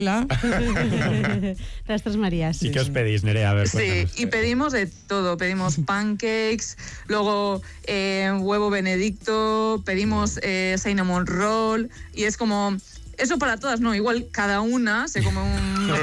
Las Tres Marías. ¿Y qué os pedís, Nerea? A ver, sí, y pedimos de todo. Pedimos pancakes, luego huevo benedicto, pedimos cinnamon roll, y es como... Eso para todas, ¿no? Igual cada una se come un...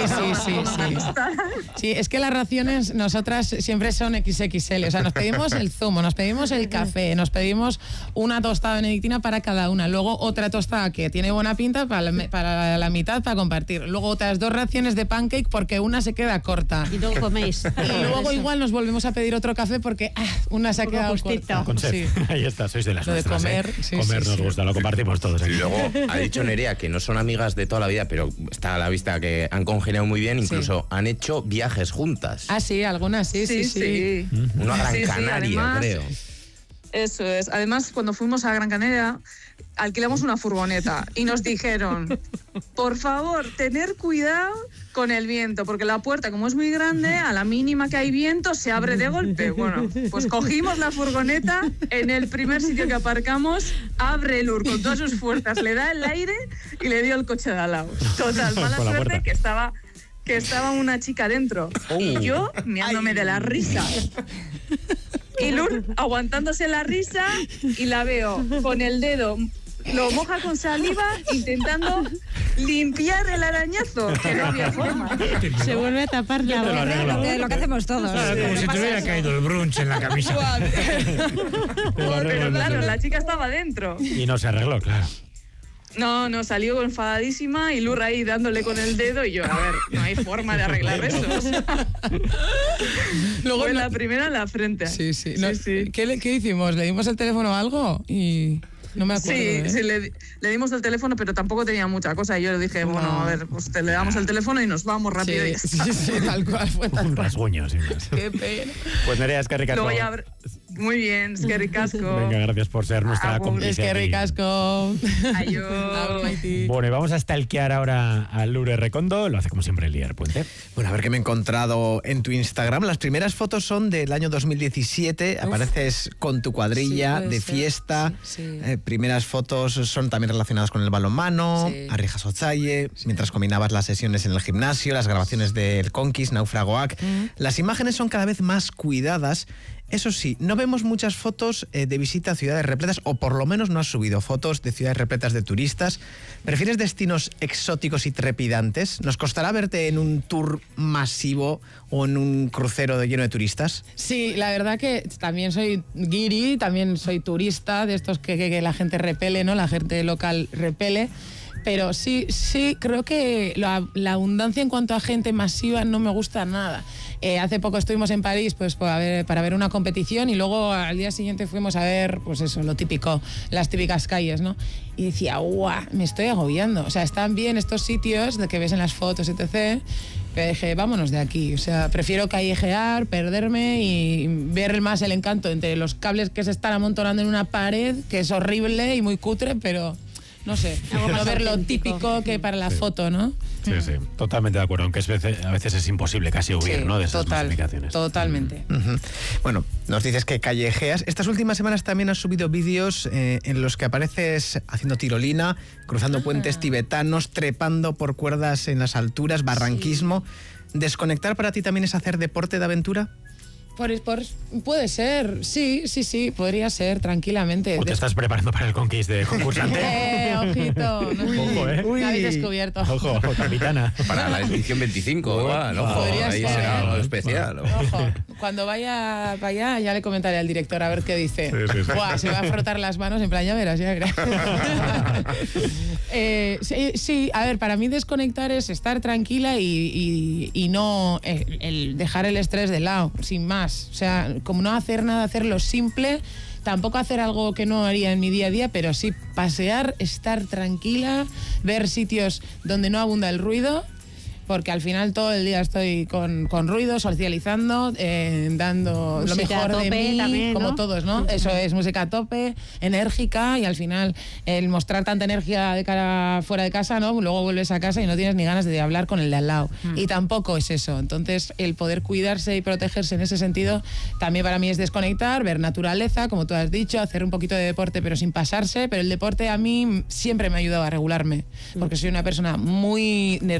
Sí, es que las raciones nosotras siempre son XXL. O sea, nos pedimos el zumo, nos pedimos el café, nos pedimos una tostada benedictina para cada una. Luego otra tostada que tiene buena pinta para la mitad para compartir. Luego otras 2 raciones de pancake porque una se queda corta. Y luego coméis. Y luego igual nos volvemos a pedir otro café porque una se ha quedado corta. Sí. Ahí está, sois de las lo nuestras. De comer, comer nos gusta, lo compartimos todos aquí. Y luego ha dicho Nerea que no son amigas de toda la vida, pero está a la vista que han congeniado muy bien, incluso han hecho viajes juntas. Ah, sí, algunas sí. Una Gran Canaria, además, creo. Eso es. Además, cuando fuimos a Gran Canaria, alquilamos una furgoneta y nos dijeron, por favor, tener cuidado con el viento, porque la puerta, como es muy grande, a la mínima que hay viento, se abre de golpe. Bueno, pues cogimos la furgoneta, en el primer sitio que aparcamos, abre el con todas sus fuerzas, le da el aire y le dio el coche de al lado. Total, mala suerte que estaba una chica dentro. Y yo, mirándome de la risa. Y Lur aguantándose la risa, y la veo con el dedo, lo moja con saliva, intentando limpiar el arañazo, que no había forma. Se vuelve a tapar la boca. Lo que hacemos todos. Como si te hubiera caído el brunch en la camisa. Pero claro, la chica estaba dentro. Y no se arregló, claro. No, salió enfadadísima y Lur ahí dándole con el dedo, y yo, a ver, no hay forma de arreglar eso. Luego fue la primera en la frente. Sí. ¿Qué hicimos? ¿Le dimos el teléfono o algo? Y no me acuerdo. Sí, le dimos el teléfono, pero tampoco tenía mucha cosa. Y yo le dije, bueno, a ver, pues le damos el teléfono y nos vamos rápido. Sí, tal cual fue. Un rasguño, sin más. Qué pena. Pues Nerea, es que ricasco. Muy bien, es que ricasco. Venga, gracias por ser nuestra cómplice. Es que ricasco. Adiós. Bueno, y vamos a stalkear ahora a Lure Recondo. Lo hace como siempre el Lier Puente. Bueno, a ver qué me he encontrado en tu Instagram. Las primeras fotos son del año 2017. Apareces con tu cuadrilla de fiesta. Primeras fotos son también relacionadas con el balonmano, Arrijas Otsaye, mientras combinabas las sesiones en el gimnasio, las grabaciones del Conquist, Naufragoac. Las imágenes son cada vez más cuidadas. Eso sí, no vemos muchas fotos de visita a ciudades repletas, o por lo menos no has subido fotos de ciudades repletas de turistas. ¿Prefieres destinos exóticos y trepidantes? ¿Nos costará verte en un tour masivo o en un crucero lleno de turistas? Sí, la verdad que también soy guiri, también soy turista, de estos que la gente repele, ¿no? La gente local repele. Pero sí, creo que la abundancia en cuanto a gente masiva no me gusta nada. Hace poco estuvimos en París pues para ver una competición, y luego al día siguiente fuimos a ver, pues eso, lo típico, las típicas calles, ¿no? Y decía, ¡guau! Me estoy agobiando. O sea, están bien estos sitios de que ves en las fotos, etc., pero dije, vámonos de aquí. O sea, prefiero callejear, perderme y ver más el encanto entre los cables que se están amontonando en una pared, que es horrible y muy cutre, pero... no sé, no ver lo típico que para la foto, ¿no? Sí, totalmente de acuerdo, aunque a veces es imposible casi huir, ¿no? De esas masificaciones. Totalmente. Bueno, nos dices que callejeas. Estas últimas semanas también has subido vídeos en los que apareces haciendo tirolina, cruzando puentes tibetanos, trepando por cuerdas en las alturas, barranquismo. ¿Desconectar para ti también es hacer deporte de aventura? Puede ser, sí, podría ser, tranquilamente. ¿O te estás preparando para el Conquist de concursante? Ojito. Ojo, Me habéis descubierto. Ojo, capitana. Para la edición ahí Podría ser, será algo especial. Ojo, cuando vaya para allá ya le comentaré al director a ver qué dice. Buah, se va a frotar las manos, en plan, ya verás. Sí, a ver, para mí desconectar es estar tranquila y no el dejar el estrés de lado, sin más. O sea, como no hacer nada, hacerlo simple, tampoco hacer algo que no haría en mi día a día, pero sí pasear, estar tranquila, ver sitios donde no abunda el ruido. porque al final todo el día estoy con ruido, socializando, dando música lo mejor a tope de mí, también, como ¿no? todos, ¿no? Eso es, música a tope, enérgica, y al final el mostrar tanta energía de cara fuera de casa, ¿no? Luego vuelves a casa y no tienes ni ganas de hablar con el de al lado. Y tampoco es eso. Entonces, el poder cuidarse y protegerse en ese sentido, también para mí es desconectar, ver naturaleza, como tú has dicho, hacer un poquito de deporte, pero sin pasarse. Pero el deporte a mí siempre me ha ayudado a regularme, porque soy una persona muy nerviosa